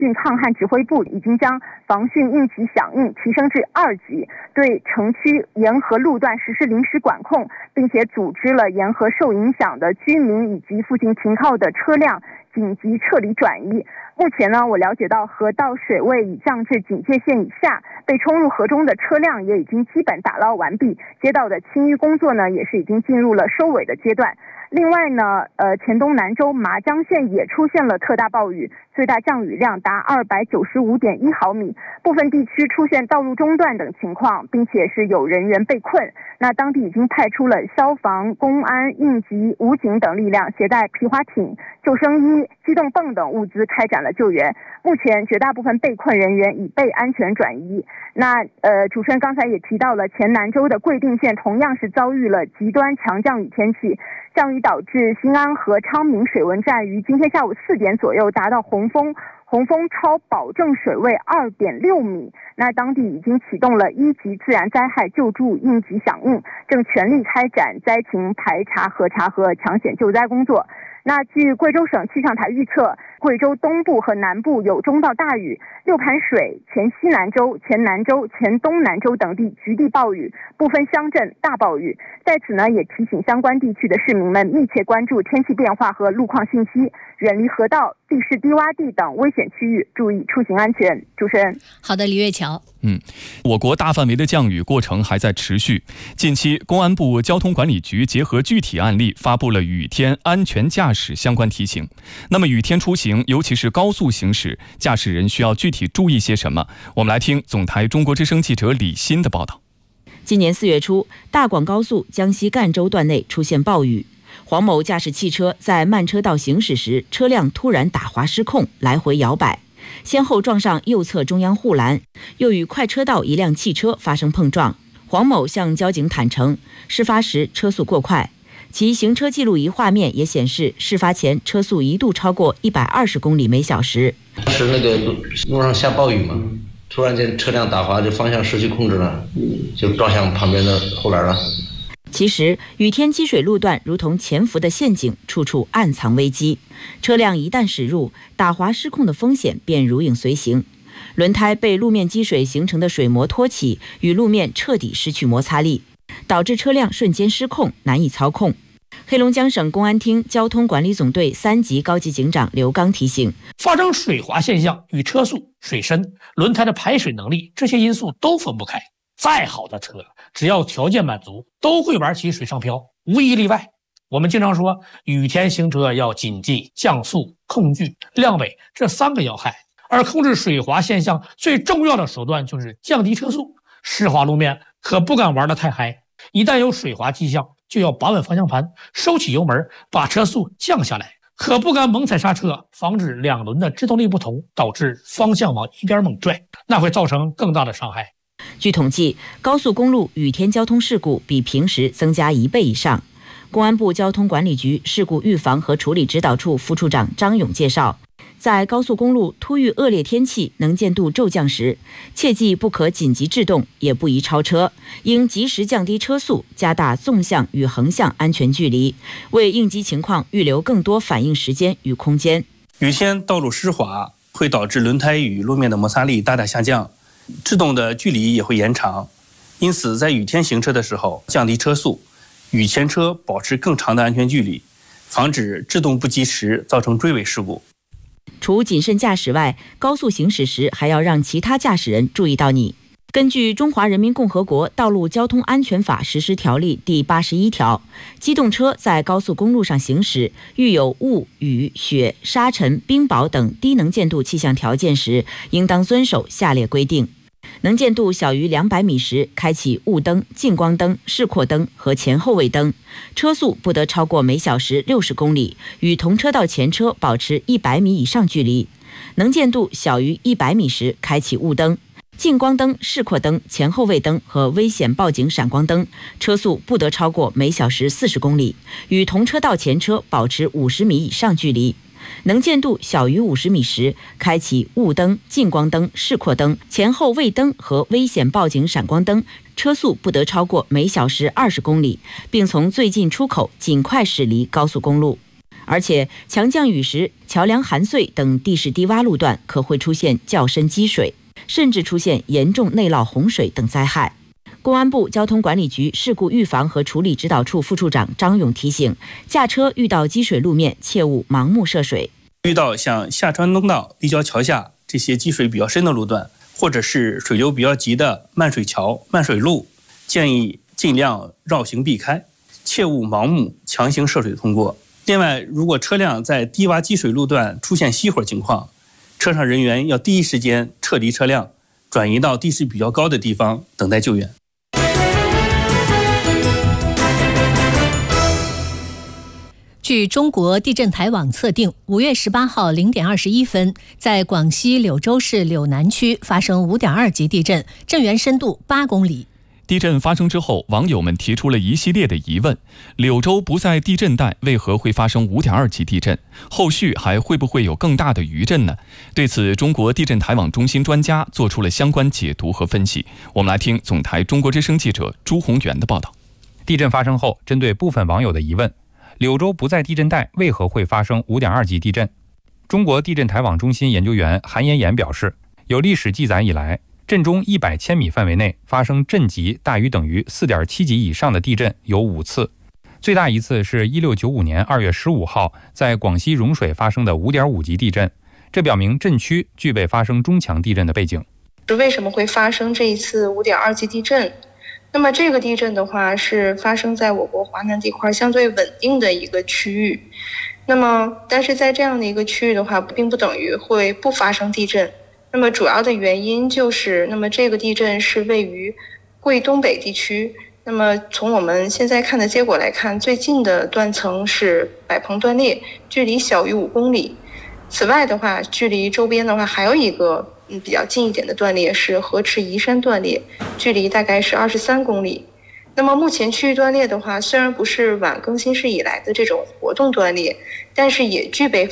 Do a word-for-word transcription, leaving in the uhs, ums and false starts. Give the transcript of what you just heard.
运抗旱指挥部已经将防汛应急响应提升至二级，对城区沿河路段实施临时管控，并且组织了沿河受影响的居民以及附近停靠的车辆紧急撤离转移。目前呢，我了解到河道水位已降至警戒线以下，被冲入河中的车辆也已经基本打捞完毕，街道的清淤工作呢也是已经进入了收尾的阶段。另外呢，呃，黔东南州麻江县也出现了特大暴雨，最大降雨量达二百九十五点一毫米，部分地区出现道路中断等情况，并且是有人员被困。那当地已经派出了消防、公安、应急、武警等力量，携带皮划艇、救生衣、机动泵等物资开展了救援。目前绝大部分被困人员已被安全转移。那呃，主持人刚才也提到了，黔南州的贵定县同样是遭遇了极端强降雨天气，降雨导致新安河昌明水文站于今天下午四点左右达到洪峰，洪峰超保证水位二点六米。那当地已经启动了一级自然灾害救助应急响应，正全力开展灾情排查、核查和抢险救灾工作。那据贵州省气象台预测，贵州东部和南部有中到大雨，六盘水、黔西南州、黔南州、黔东南州等地局地暴雨，部分乡镇大暴雨。在此呢，也提醒相关地区的市民们密切关注天气变化和路况信息，远离河道、地势低洼地等危险区域，注意出行安全。主持人， 好的，李月桥。 嗯，我国大范围的降雨过程还在持续。近期，公安部交通管理局结合具体案例，发布了雨天安全驾驶相关提醒。那么，雨天出行，尤其是高速行驶，驾驶人需要具体注意些什么？我们来听总台中国之声记者李欣的报道。 今年四月初，大广高速江西赣州段内出现暴雨，黄某驾驶汽车在慢车道行驶时，车辆突然打滑失控，来回摇摆，先后撞上右侧中央护栏，又与快车道一辆汽车发生碰撞。黄某向交警坦诚，事发时车速过快，其行车记录仪画面也显示，事发前车速一度超过一百二十公里每小时。 当时那个路路上下暴雨嘛，突然间车辆打滑，就方向失去控制了，就撞向旁边的护栏了。 其实，雨天积水路段如同潜伏的陷阱，处处暗藏危机。车辆一旦驶入，打滑失控的风险便如影随形。轮胎被路面积水形成的水膜托起，与路面彻底失去摩擦力，导致车辆瞬间失控，难以操控。黑龙江省公安厅交通管理总队三级高级警长刘刚提醒， 发生水滑现象与车速、水深、轮胎的排水能力这些因素都分不开。再好的车，只要条件满足，都会玩起水上漂，无一例外。我们经常说，雨天行车要谨记降速、控距、亮尾这三个要害，而控制水滑现象最重要的手段就是降低车速。湿滑路面可不敢玩得太嗨，一旦有水滑迹象，就要把稳方向盘，收起油门，把车速降下来，可不敢猛踩刹车，防止两轮的制动力不同，导致方向往一边猛拽，那会造成更大的伤害。 据统计，高速公路雨天交通事故比平时增加一倍以上。公安部交通管理局事故预防和处理指导处副处长张勇介绍，在高速公路突遇恶劣天气、能见度骤降时，切记不可紧急制动，也不宜超车，应及时降低车速，加大纵向与横向安全距离，为应急情况预留更多反应时间与空间。 雨天道路湿滑会导致轮胎与路面的摩擦力大大下降，制动的距离也会延长，因此在雨天行车的时候降低车速，与前车保持更长的安全距离，防止制动不及时造成追尾事故。 除谨慎驾驶外，高速行驶时还要让其他驾驶人注意到你。根据《中华人民共和国道路交通安全法实施条例》第八十一条，机动车在高速公路上行驶，遇有雾、雨、雪、沙尘、冰雹等低能见度气象条件时，应当遵守下列规定：能见度小于两百米时，开启雾灯、近光灯、示廓灯和前后位灯；车速不得超过每小时六十公里，与同车道前车保持一百米以上距离；能见度小于一百米时，开启雾灯、近光灯、示廓灯、前后位灯和危险报警闪光灯，车速不得超过每小时四十公里，与同车道前车保持五十米以上距离。能见度小于五十米时，开启雾灯、近光灯、示廓灯、前后位灯和危险报警闪光灯，车速不得超过每小时二十公里，并从最近出口尽快驶离高速公路。 而且强降雨时，桥梁含碎等地势低洼路段可会出现较深积水，甚至出现严重内涝洪水等灾害。公安部交通管理局事故预防和处理指导处副处长张勇提醒，驾车遇到积水路面切勿盲目涉水。 遇到像下川东道、立交桥下这些积水比较深的路段，或者是水流比较急的漫水桥、漫水路，建议尽量绕行避开，切勿盲目强行涉水通过。另外，如果车辆在低洼积水路段出现熄火情况，车上人员要第一时间撤离车辆，转移到地势比较高的地方等待救援。 据中国地震台网测定，五月十八号零点二十一分，在广西柳州市柳南区发生五点二级地震，震源深度八公里。 地震发生之后，网友们提出了一系列的疑问：柳州不在地震带，为何会发生五点二级地震？后续还会不会有更大的余震呢？对此，中国地震台网中心专家做出了相关解读和分析。我们来听总台中国之声记者朱宏元的报道。 地震发生后，针对部分网友的疑问，柳州不在地震带，为何会发生五点二级地震？中国地震台网中心研究员韩延岩表示，有历史记载以来，震中一百千米范围内发生震级大于等于 四点七级以上的地震有五次，最大一次是一六九五年二月十五号在广西融水发生的五点五级地震，这表明震区具备发生中强地震的背景。 为什么会发生这一次五点二级地震？那么这个地震的话是发生在我国华南地块相对稳定的一个区域，那么但是在这样的一个区域的话，并不等于会不发生地震。那么主要的原因就是，那么这个地震是位于桂东北地区。那么从我们现在看的结果来看，最近的断层是百棚断裂，距离小于五公里。此外的话，距离周边的话还有一个嗯比较近一点的断裂是河池宜山断裂，距离大概是二十三公里。那么目前区域断裂的话，虽然不是晚更新世以来的这种活动断裂，但是也具备